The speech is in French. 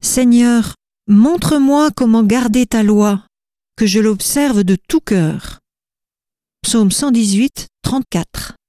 Seigneur, montre-moi comment garder ta loi, que je l'observe de tout cœur. Psaume 118, 34.